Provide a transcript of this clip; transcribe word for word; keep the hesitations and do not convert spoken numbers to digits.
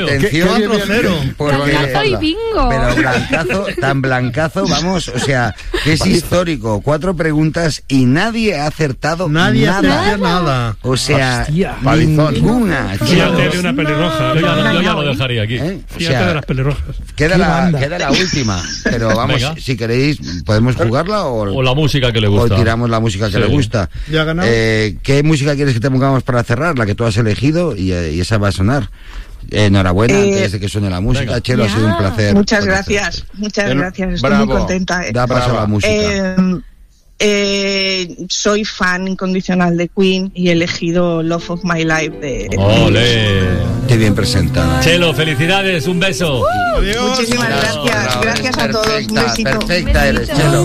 atención. cuatro cero. Blancazo y bingo. Pero blancazo, tan blancazo, vamos, o sea, que es histórico. Cuatro preguntas y nadie ha acertado nadie nada. Nadie ha acertado nada. O sea, Hostia, ninguna. Fíjate de una pelirroja. Yo ya, no, yo ya lo dejaría aquí. ¿Eh? O Fíjate sea, de las pelirrojas. Queda la, queda la última. Pero vamos, Venga. si queréis, podemos jugarla o, O la música que le gusta. o tiramos la música que Sí. le gusta. ¿Ya ha ganado? Eh, ¿Qué música quieres que te pongamos para cerrar? La que tú has elegido y, y esa va a sonar. Eh, enhorabuena, Eh, antes de que suene la música. venga. Chelo, Ya. ha sido un placer. Muchas gracias, muchas Bueno, gracias. Estoy bravo. muy contenta. eh. Da paso a la música. Eh, eh, soy fan incondicional de Queen y he elegido Love of My Life de... ¡Ole! Qué bien presentada. Chelo, felicidades, un beso. Adiós. Muchísimas gracias, gracias a todos. Un Perfecta, besito. perfecta eres, Chelo.